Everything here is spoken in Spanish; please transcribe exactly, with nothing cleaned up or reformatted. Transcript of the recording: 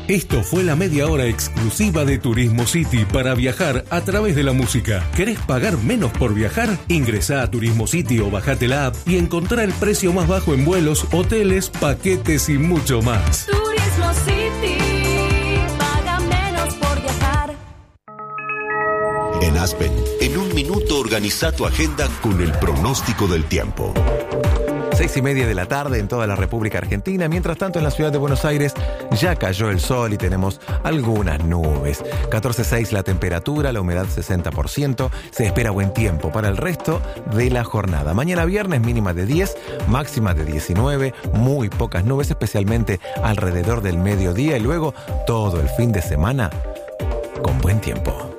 Esto fue la media hora exclusiva de Turismo City para viajar a través de la música. ¿Querés pagar menos por viajar? Ingresá a Turismo City o bajate la app y encontrá el precio más bajo en vuelos, hoteles, paquetes y mucho más. Turismo City, paga menos por viajar. En Aspen, en un minuto organiza tu agenda con el pronóstico del tiempo. Seis y media de la tarde en toda la República Argentina. Mientras tanto, en la ciudad de Buenos Aires ya cayó el sol y tenemos algunas nubes. catorce coma seis la temperatura, la humedad sesenta por ciento. Se espera buen tiempo para el resto de la jornada. Mañana viernes mínima de diez, máxima de diecinueve. Muy pocas nubes, especialmente alrededor del mediodía. Y luego todo el fin de semana con buen tiempo.